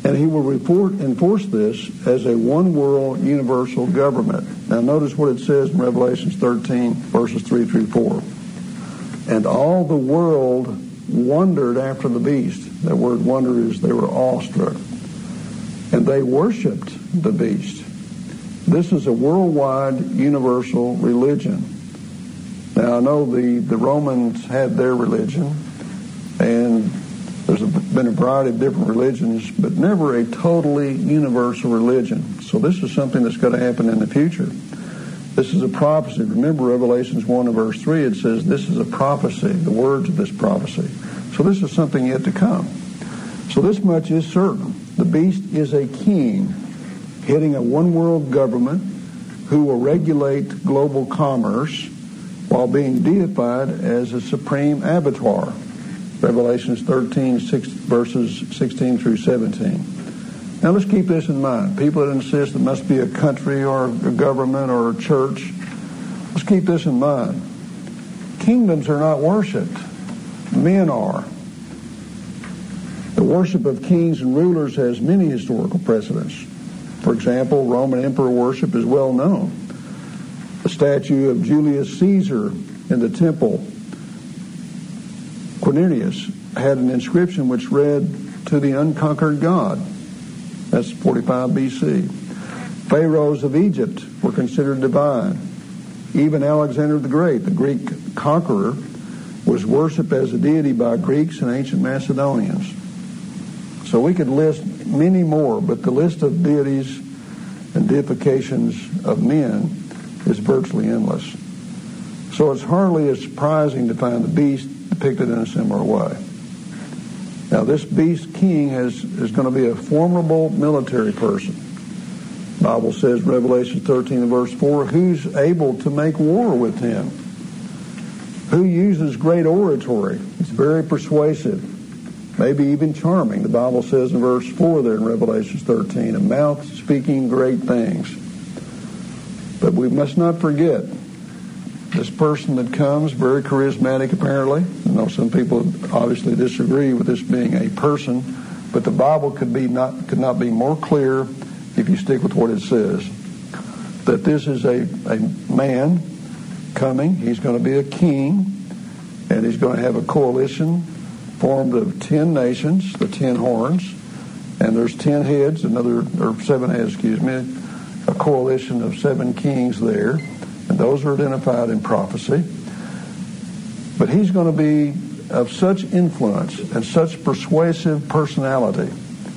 And he will enforce this as a one-world universal government. Now notice what it says in Revelation 13, verses 3 through 4. And all the world wondered after the beast. That word wonder is they were awestruck. And they worshipped the beast. This is a worldwide universal religion. Now I know the Romans had their religion, and there's been a variety of different religions, but never a totally universal religion. So this is something that's going to happen in the future. This is a prophecy. Remember Revelations 1 and verse 3, it says this is a prophecy, the words of this prophecy. So this is something yet to come. So this much is certain. The beast is a king heading a one-world government who will regulate global commerce while being deified as a supreme abattoir. Revelations 13, verses 16 through 17. Now let's keep this in mind. People that insist it must be a country or a government or a church, let's keep this in mind. Kingdoms are not worshipped. Men are. The worship of kings and rulers has many historical precedents. For example, Roman emperor worship is well known. The statue of Julius Caesar in the temple, Quirinius, had an inscription which read, "To the unconquered God." That's 45 BC. Pharaohs of Egypt were considered divine. Even Alexander the Great, the Greek conqueror, was worshipped as a deity by Greeks and ancient Macedonians. So we could list many more, but the list of deities and deifications of men is virtually endless. So it's hardly as surprising to find the beast depicted in a similar way. Now this beast king is going to be a formidable military person. The Bible says, Revelation 13 and verse 4, who's able to make war with him? Who uses great oratory? It's very persuasive, maybe even charming. The Bible says in verse 4 there in Revelation 13, a mouth speaking great things. But we must not forget, this person that comes, very charismatic apparently. I know some people obviously disagree with this being a person, but the Bible could not be more clear if you stick with what it says. That this is a man coming. He's going to be a king, and he's going to have a coalition formed of 10 nations, the 10 horns, and there's 10 heads, or 7 heads, a coalition of 7 kings there. And those are identified in prophecy. But he's going to be of such influence and such persuasive personality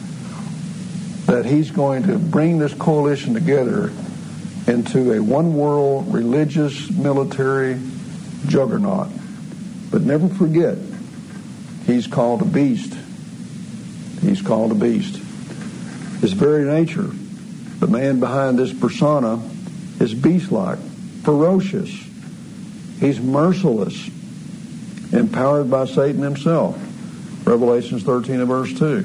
that he's going to bring this coalition together into a one-world religious military juggernaut. But never forget, he's called a beast. He's called a beast. His very nature, the man behind this persona, is beast-like. Ferocious. He's merciless, empowered by Satan himself. Revelations 13 and verse 2.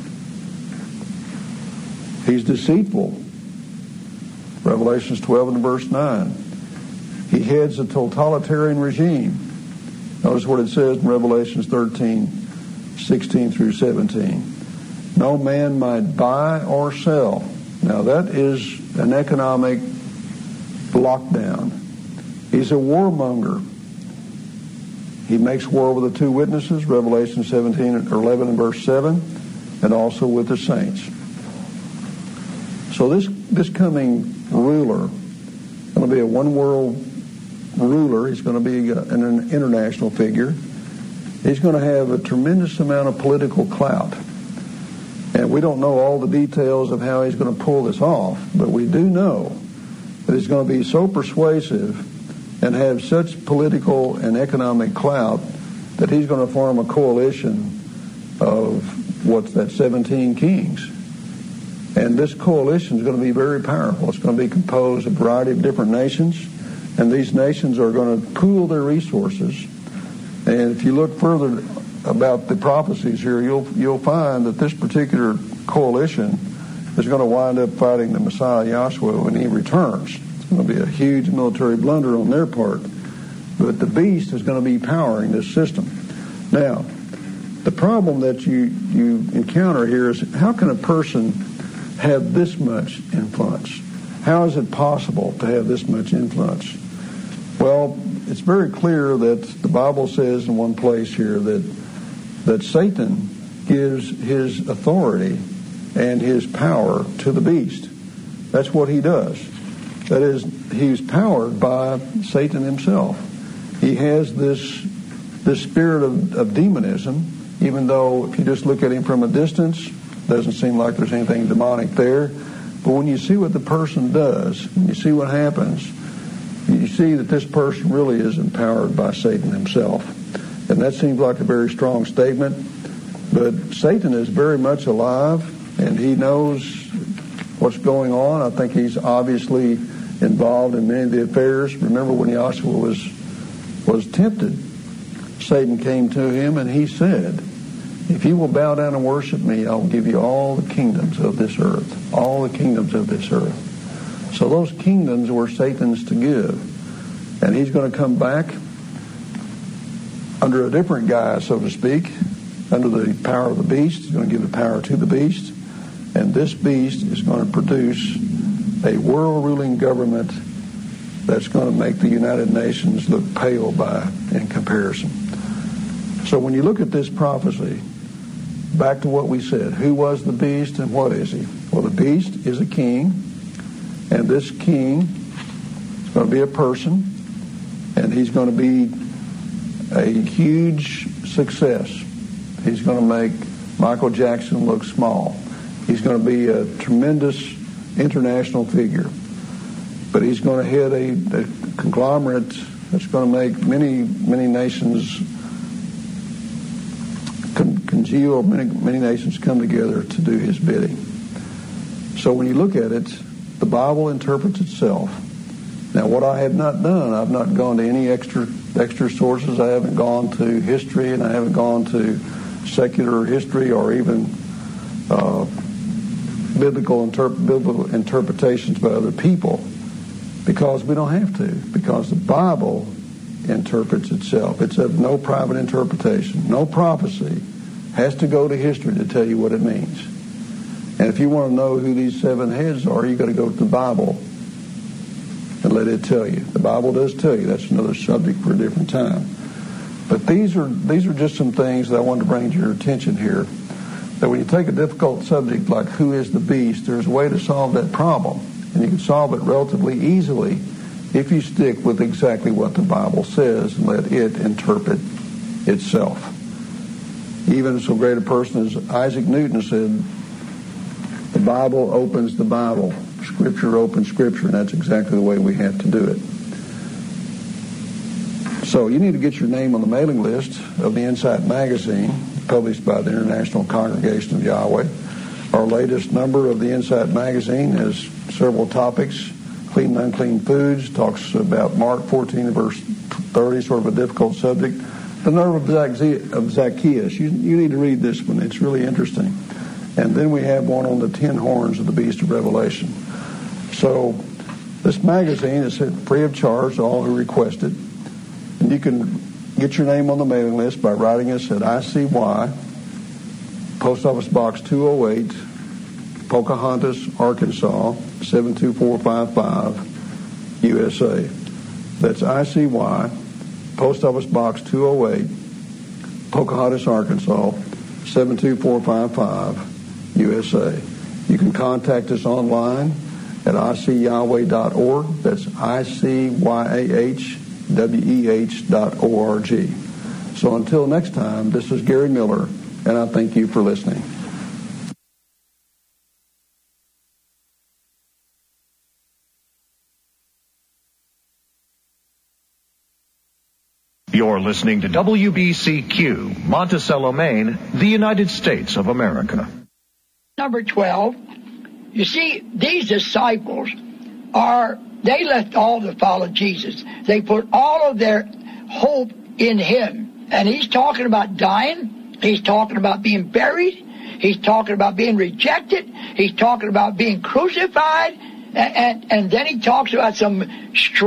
He's deceitful. Revelations 12 and verse 9. He heads a totalitarian regime. Notice what it says in Revelations 13, 16 through 17. No man might buy or sell. Now that is an economic lockdown. He's a warmonger. He makes war with the 2 witnesses, Revelation 17 or 11 and verse 7, and also with the saints. So this coming ruler is going to be a one-world ruler. He's going to be an international figure. He's going to have a tremendous amount of political clout. And we don't know all the details of how he's going to pull this off, but we do know that he's going to be so persuasive and have such political and economic clout that he's going to form a coalition of 17 kings. And this coalition is going to be very powerful. It's going to be composed of a variety of different nations, and these nations are going to pool their resources. And if you look further about the prophecies here, you'll find that this particular coalition is going to wind up fighting the Messiah Yahshua when he returns. It's going to be a huge military blunder on their part. But the beast is going to be powering this system. Now, The problem that you encounter here is, how can a person have this much influence? How is it possible to have this much influence? Well, it's very clear that the Bible says in one place here that Satan gives his authority and his power to the beast. That's what he does. That is, he's powered by Satan himself. He has this spirit of demonism, even though if you just look at him from a distance, doesn't seem like there's anything demonic there. But when you see what the person does, when you see what happens, you see that this person really is empowered by Satan himself. And that seems like a very strong statement. But Satan is very much alive, and he knows what's going on. I think he's obviously involved in many of the affairs. Remember when Yahshua was tempted, Satan came to him and he said, if you will bow down and worship me, I'll give you all the kingdoms of this earth. All the kingdoms of this earth. So those kingdoms were Satan's to give. And he's going to come back under a different guise, so to speak, under the power of the beast. He's going to give the power to the beast. And this beast is going to produce a world-ruling government that's going to make the United Nations look pale in comparison. So when you look at this prophecy, back to what we said, who was the beast and what is he? Well, the beast is a king, and this king is going to be a person, and he's going to be a huge success. He's going to make Michael Jackson look small. He's going to be a tremendous international figure. But he's going to head a conglomerate that's going to make many nations congeal, many nations come together to do his bidding. So when you look at it, the Bible interprets itself. Now, what I have not done, I've not gone to any extra sources. I haven't gone to history, and I haven't gone to secular history or even biblical interpretations by other people, because we don't have to, because the Bible interprets itself. It's of no private interpretation. No prophecy has to go to history to tell you what it means. And if you want to know who these seven heads are, you've got to go to the Bible and let it tell you. The Bible does tell you. That's another subject for a different time. But these are just some things that I wanted to bring to your attention here. That when you take a difficult subject like who is the beast, there's a way to solve that problem. And you can solve it relatively easily if you stick with exactly what the Bible says and let it interpret itself. Even so great a person as Isaac Newton said, the Bible opens the Bible. Scripture opens Scripture, and that's exactly the way we have to do it. So you need to get your name on the mailing list of the Insight magazine, published by the International Congregation of Yahweh. Our latest number of the Insight magazine has several topics. Clean and unclean foods, talks about Mark 14 verse 30, sort of a difficult subject. The nerve of Zacchaeus. You need to read this one. It's really interesting. And then we have one on the 10 horns of the beast of Revelation. So this magazine is free of charge to all who request it. And you can get your name on the mailing list by writing us at ICY, Post Office Box 208, Pocahontas, Arkansas, 72455, USA. That's ICY, Post Office Box 208, Pocahontas, Arkansas, 72455, USA. You can contact us online at icyahweh.org. That's icyahweh.org. So until next time, this is Gary Miller, and I thank you for listening. You're listening to WBCQ, Monticello, Maine, the United States of America. Number 12, you see, these disciples they left all to follow Jesus. They put all of their hope in him. And he's talking about dying. He's talking about being buried. He's talking about being rejected. He's talking about being crucified. And then he talks about some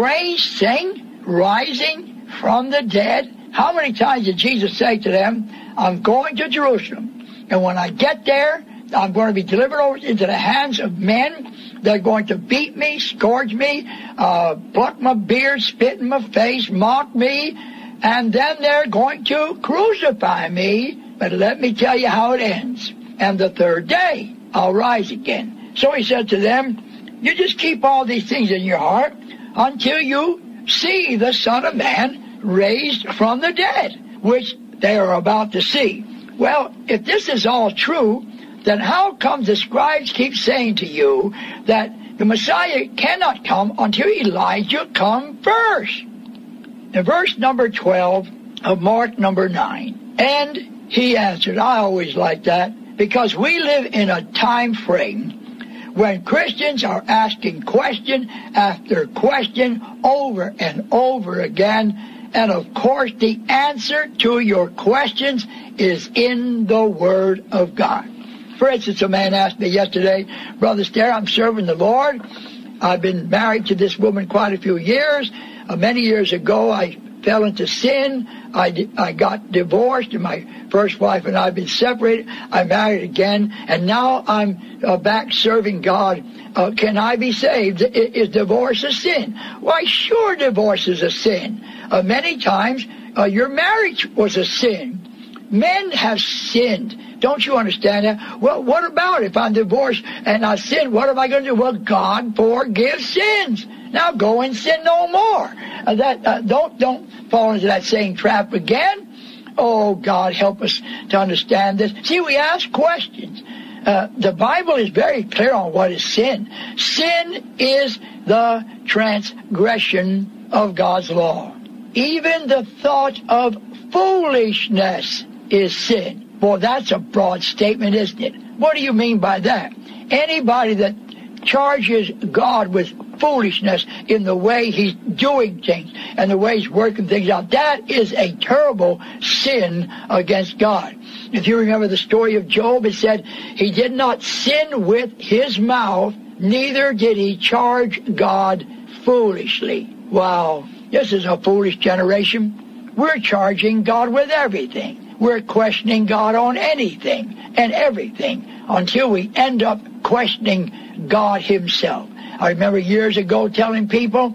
strange thing, rising from the dead. How many times did Jesus say to them, I'm going to Jerusalem. And when I get there, I'm going to be delivered over into the hands of men. They're going to beat me, scourge me, pluck my beard, spit in my face, mock me, and then they're going to crucify me. But let me tell you how it ends. And the third day, I'll rise again. So he said to them, you just keep all these things in your heart until you see the Son of Man raised from the dead, which they are about to see. Well, if this is all true, then how come the scribes keep saying to you that the Messiah cannot come until Elijah come first? In verse number 12 of Mark number 9, and he answered. I always like that, because we live in a time frame when Christians are asking question after question over and over again. And of course, the answer to your questions is in the Word of God. For instance, a man asked me yesterday, Brother Stair, I'm serving the Lord. I've been married to this woman quite a few years. Many years ago, I fell into sin. I got divorced, and my first wife and I have been separated. I married again, and now I'm back serving God. Can I be saved? Is divorce a sin? Why, sure, divorce is a sin. Many times, your marriage was a sin. Men have sinned. Don't you understand that? Well, what about if I'm divorced and I sin? What am I going to do? Well, God forgives sins. Now go and sin no more. Don't fall into that same trap again. Oh, God, help us to understand this. See, we ask questions. The Bible is very clear on what is sin. Sin is the transgression of God's law. Even the thought of foolishness is sin. Boy, that's a broad statement, isn't it? What do you mean by that? Anybody that charges God with foolishness in the way he's doing things and the way he's working things out, that is a terrible sin against God. If you remember the story of Job, it said he did not sin with his mouth, neither did he charge God foolishly. Wow, this is a foolish generation. We're charging God with everything. We're questioning God on anything and everything until we end up questioning God himself. I remember years ago telling people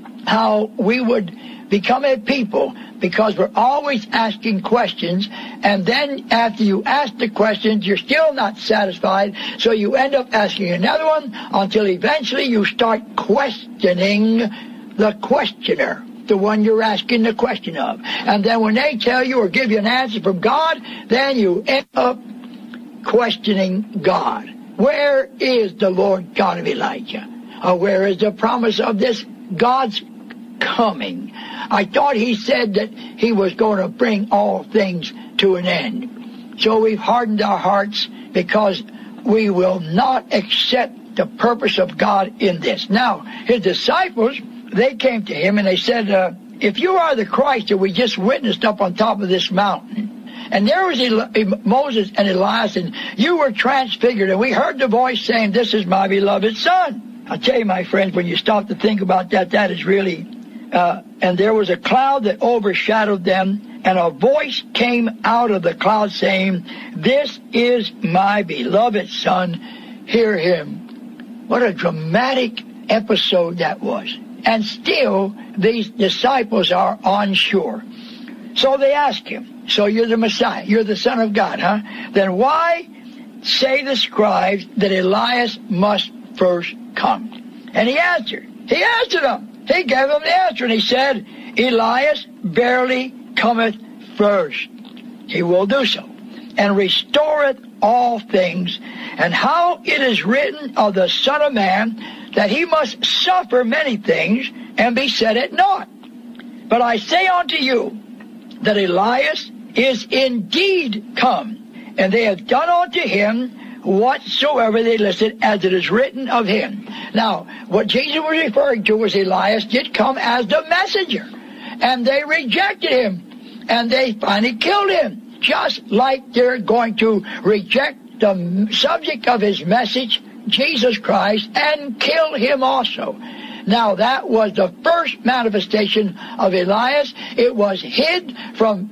how we would become a people because we're always asking questions, and then after you ask the questions, you're still not satisfied, so you end up asking another one until eventually you start questioning the questioner, the one you're asking the question of. And then when they tell you or give you an answer from God, then you end up questioning God. Where is the Lord God of Elijah? Where is the promise of this God's coming? I thought he said that he was going to bring all things to an end. So we've hardened our hearts because we will not accept the purpose of God in this. Now, his disciples, they came to him and they said, if you are the Christ that we just witnessed up on top of this mountain, and there was Moses and Elias, and you were transfigured, and we heard the voice saying, this is my beloved Son. I tell you, my friends, when you stop to think about that, that is really... and there was a cloud that overshadowed them, and a voice came out of the cloud saying, this is my beloved Son, hear him. What a dramatic episode that was. And still, these disciples are unsure. So they ask him, so you're the Messiah, you're the Son of God, huh? Then why say the scribes that Elias must first come? And he answered them. He gave them the answer, and he said, Elias barely cometh first. He will do so, and restoreth all things. And how it is written of the Son of Man, that he must suffer many things, and be set at naught. But I say unto you, that Elias is indeed come, and they have done unto him whatsoever they listed, as it is written of him. Now, what Jesus was referring to was Elias did come as the messenger, and they rejected him, and they finally killed him, just like they're going to reject the subject of his message, Jesus Christ, and kill him also. Now, that was the first manifestation of Elias. It was hid from